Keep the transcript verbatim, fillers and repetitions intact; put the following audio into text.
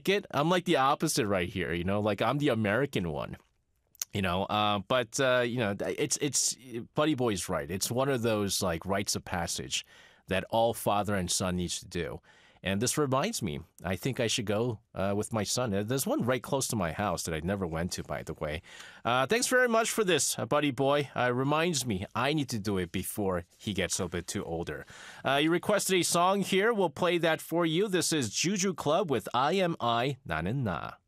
like it. I'm like the opposite right here. You know, like I'm the American one. You know, uh, but uh, you know, it's it's Buddy Boy's right. It's one of those like rites of passage that all father and son needs to do. And this reminds me, I think I should go uh, with my son. There's one right close to my house that I never went to, by the way. Uh, thanks very much for this, uh, Buddy Boy. Uh, reminds me I need to do it before he gets a bit too older. Uh, you requested a song here. We'll play that for you. This is Juju Club with I Am I, 나는 나.